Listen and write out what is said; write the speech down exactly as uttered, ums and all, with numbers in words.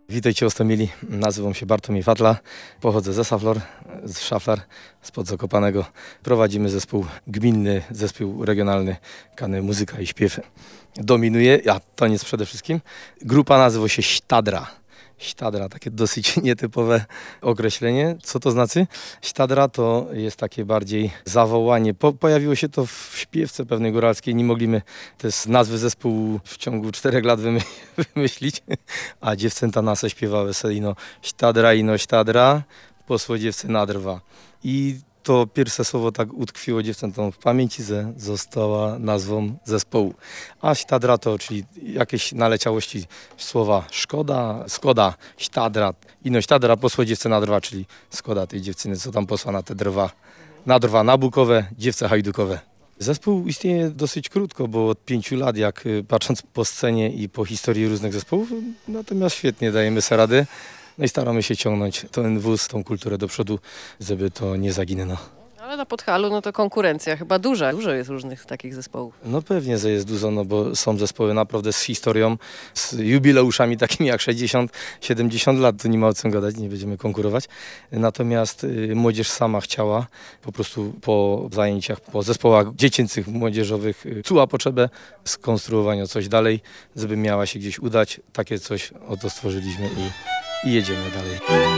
Witajcie Ostomili, nazywam się Bartłomiej Fatla, pochodzę ze Saflor, z Szaflar, spod Zakopanego. Prowadzimy zespół gminny, zespół regionalny Kany Muzyka i Śpiew. Dominuje, a taniec przede wszystkim. Grupa nazywa się Śtadra. Śtadra, takie dosyć nietypowe określenie. Co to znaczy? Śtadra to jest takie bardziej zawołanie. Po, pojawiło się to w śpiewce pewnej góralskiej. Nie mogliśmy też nazwy zespołu w ciągu czterech lat wymy wymyślić. A dziewczęta nasze śpiewały sobie ino Śtadra, ino Śtadra, posło dziewczę nadrwa. I to pierwsze słowo tak utkwiło dziewczętom w pamięci, że została nazwą zespołu. A Śtadra to, czyli jakieś naleciałości słowa szkoda, skoda, Śtadra, ino Śtadra, posło dziewczę nadrwa, czyli skoda tej dziewczyny, co tam posła na te drwa, na drwa nabukowe, dziewczę hajdukowe. Zespół istnieje dosyć krótko, bo od pięciu lat, jak patrząc po scenie i po historii różnych zespołów, natomiast świetnie dajemy sobie radę. No i staramy się ciągnąć ten wóz, tą kulturę do przodu, żeby to nie zaginęło. Ale na Podhalu no to konkurencja chyba duża. Dużo jest różnych takich zespołów. No pewnie, że jest dużo, no bo są zespoły naprawdę z historią, z jubileuszami takimi jak sześćdziesiąt siedemdziesiąt lat, to nie ma o czym gadać, nie będziemy konkurować. Natomiast y, młodzież sama chciała po prostu po zajęciach, po zespołach dziecięcych, młodzieżowych y, czuła potrzebę skonstruowania coś dalej, żeby miała się gdzieś udać. Takie coś oto stworzyliśmy i, i jedziemy dalej.